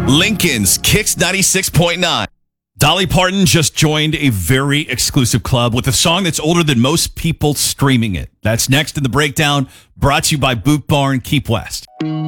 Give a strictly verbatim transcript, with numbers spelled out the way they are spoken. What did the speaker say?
Lincoln's Kicks ninety-six point nine. Dolly Parton just joined a very exclusive club with a song that's older than most people streaming it. That's next in the breakdown, brought to you by Boot Barn Keep West.